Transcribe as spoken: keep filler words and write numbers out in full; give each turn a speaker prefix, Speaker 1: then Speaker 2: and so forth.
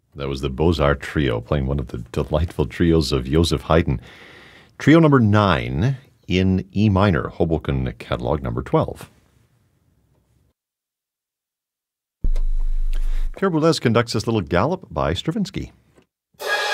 Speaker 1: That was the Beaux-Arts Trio, playing one of the delightful trios of Joseph Haydn. Trio number nine in E minor, Hoboken catalog number twelve. Pierre Boulez conducts this little gallop by Stravinsky.